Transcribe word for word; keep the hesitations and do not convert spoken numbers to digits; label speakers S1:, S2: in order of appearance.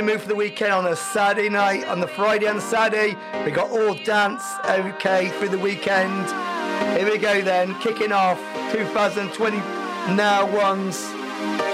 S1: Move for the weekend on a Saturday night, on the Friday and the Saturday. We got all dance okay through the weekend. Here we go then, kicking off two thousand twenty now ones.